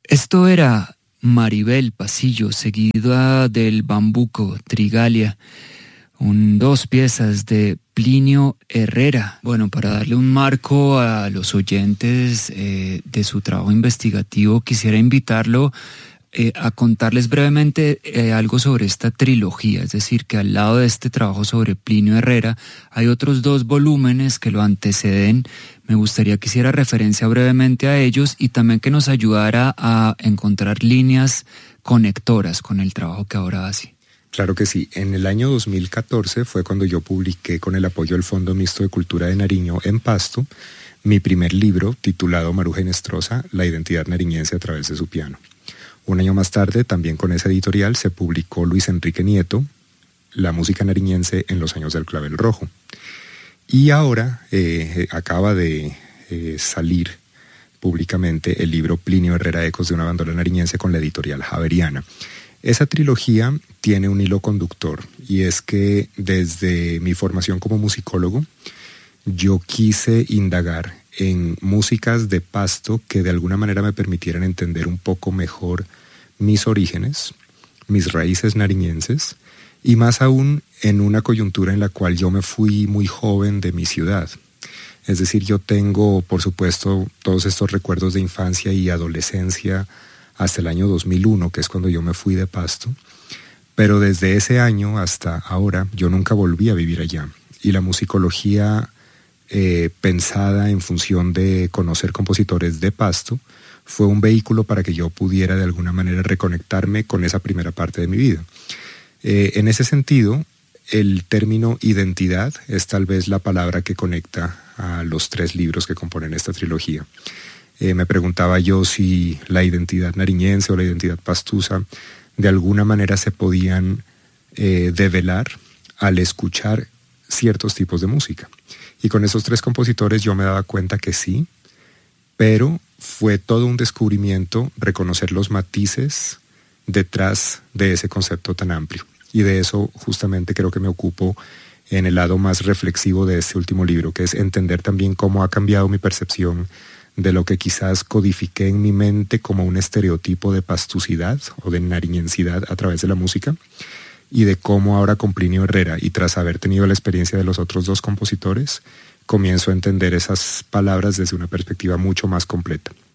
Esto era Maribel Pasillo, seguida del Bambuco, Trigalia, dos piezas de Plinio Herrera. Bueno, para darle un marco a los oyentes de su trabajo investigativo, quisiera invitarlo a contarles brevemente algo sobre esta trilogía, es decir, que al lado de este trabajo sobre Plinio Herrera hay otros 2 volúmenes que lo anteceden. Me gustaría que hiciera referencia brevemente a ellos y también que nos ayudara a encontrar líneas conectoras con el trabajo que ahora hace. Claro que sí. En el año 2014 fue cuando yo publiqué, con el apoyo del Fondo Mixto de Cultura de Nariño en Pasto, mi primer libro titulado Maruja Inestrosa, la identidad nariñense a través de su piano. Un año más tarde, también con esa editorial, se publicó Luis Enrique Nieto, la música nariñense en los años del clavel rojo. Y ahora acaba de salir públicamente el libro Plinio Herrera, Ecos de una bandola nariñense, con la editorial Javeriana. Esa trilogía tiene un hilo conductor, y es que desde mi formación como musicólogo, yo quise indagar en músicas de Pasto que de alguna manera me permitieran entender un poco mejor mis orígenes, mis raíces nariñenses, y más aún en una coyuntura en la cual yo me fui muy joven de mi ciudad. Es decir, yo tengo, por supuesto, todos estos recuerdos de infancia y adolescencia hasta el año 2001, que es cuando yo me fui de Pasto, pero desde ese año hasta ahora yo nunca volví a vivir allá. Y la musicología pensada en función de conocer compositores de Pasto fue un vehículo para que yo pudiera de alguna manera reconectarme con esa primera parte de mi vida. En ese sentido, el término identidad es tal vez la palabra que conecta a los 3 libros que componen esta trilogía. Me preguntaba yo si la identidad nariñense o la identidad pastusa de alguna manera se podían develar al escuchar ciertos tipos de música. Y con esos 3 compositores yo me daba cuenta que sí, pero fue todo un descubrimiento reconocer los matices detrás de ese concepto tan amplio. Y de eso justamente creo que me ocupo en el lado más reflexivo de este último libro, que es entender también cómo ha cambiado mi percepción de lo que quizás codifiqué en mi mente como un estereotipo de pastusidad o de nariñensidad a través de la música, y de cómo ahora con Plinio Herrera, y tras haber tenido la experiencia de los otros 2 compositores, comienzo a entender esas palabras desde una perspectiva mucho más completa.